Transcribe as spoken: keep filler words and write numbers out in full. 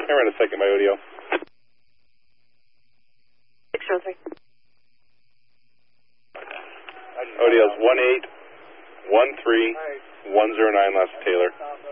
Camera in a second, my O D L. six oh three. O D L's one eight one three one zero nine, last Taylor.